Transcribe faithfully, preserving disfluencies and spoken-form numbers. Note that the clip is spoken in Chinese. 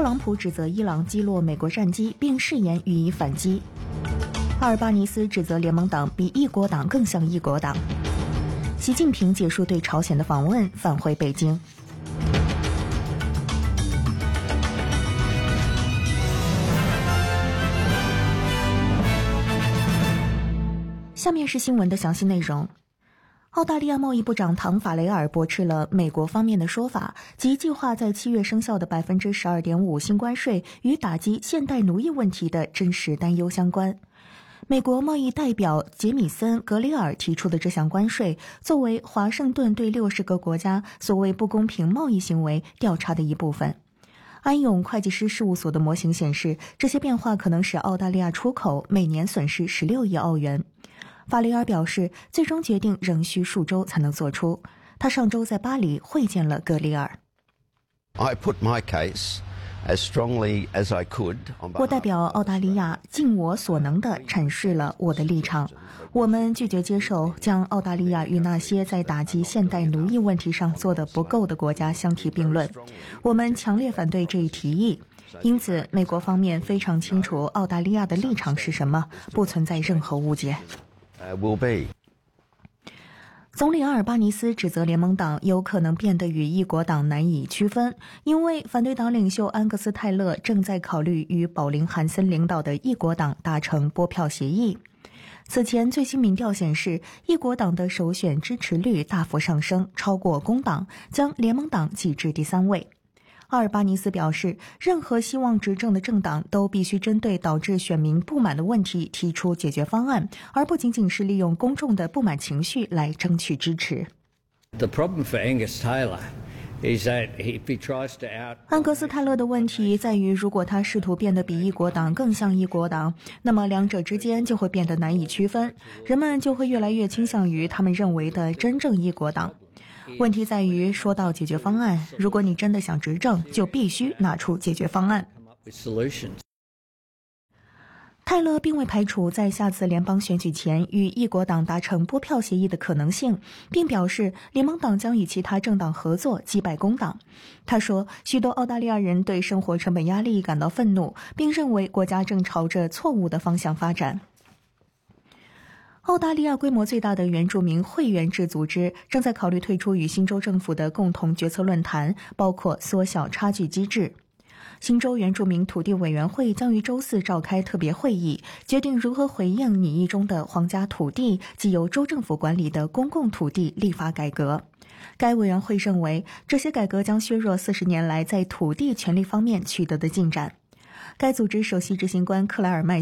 特朗普指责伊朗击落美国战机，并誓言予以反击。阿尔巴尼斯指责联盟党比一国党更像一国党。习近平结束对朝鲜的访问，返回北京。下面是新闻的详细内容。澳大利亚贸易部长唐法雷尔驳斥了美国方面的说法，即计划在七月生效的 百分之十二点五 新关税与打击现代奴役问题的真实担忧相关。美国贸易代表杰米森·格雷尔提出的这项关税，作为华盛顿对六十个国家所谓不公平贸易行为调查的一部分。安永会计师事务所的模型显示，这些变化可能使澳大利亚出口每年损失十六亿澳元。法雷尔表示，最终决定仍需数周才能做出。他上周在巴黎会见了格里尔。 I put my case as strongly as I could. 我代表澳大利亚尽我所能地阐释了我的立场。我们拒绝接受将澳大利亚与那些在打击现代奴役问题上做得不够的国家相提并论。我们强烈反对这一提议。因此，美国方面非常清楚澳大利亚的立场是什么，不存在任何误解。 Uh, will be. 总理阿尔巴尼斯指责联盟党有可能变得与一国党难以区分，因为反对党领袖安格斯·泰勒正在考虑与保林·韩森领导的一国党达成拨票协议。此前最新民调显示，一国党的首选支持率大幅上升，超过工党，将联盟党挤至第三位。阿尔巴尼斯表示，任何希望执政的政党都必须针对导致选民不满的问题提出解决方案，而不仅仅是利用公众的不满情绪来争取支持。 The problem for Angus Taylor is that if he tries to out 安格斯·泰勒的问题在于，如果他试图变得比一国党更像一国党，那么两者之间就会变得难以区分，人们就会越来越倾向于他们认为的真正一国党。问题在于，说到解决方案，如果你真的想执政，就必须拿出解决方案。泰勒并未排除在下次联邦选举前与一国党达成拨票协议的可能性，并表示联盟党将与其他政党合作击败工党。他说，许多澳大利亚人对生活成本压力感到愤怒，并认为国家正朝着错误的方向发展。澳大利亚规模最大的原住民会员制组织正在考虑退出与新州政府的共同决策论坛，包括缩小差距机制。新州原住民土地委员会将于周四召开特别会议，决定如何回应拟议中的皇家土地及由州政府管理的公共土地立法改革。该委员会认为，这些改革将削弱四十年来在土地权利方面取得的进展。该组织首席执行官克莱尔麦